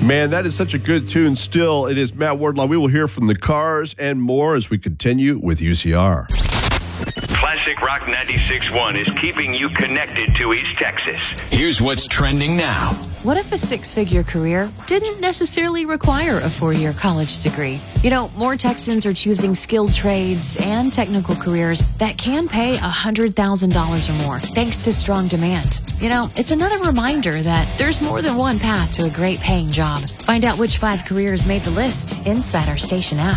Man, that is such a good tune still. It is Matt Wardlaw. We will hear from the Cars and more as we continue with UCR. Classic Rock 96.1 is keeping you connected to East Texas. Here's what's trending now. What if a six-figure career didn't necessarily require a four-year college degree? You know, more Texans are choosing skilled trades and technical careers that can pay $100,000 or more, thanks to strong demand. You know, it's another reminder that there's more than one path to a great paying job. Find out which 5 careers made the list inside our station app.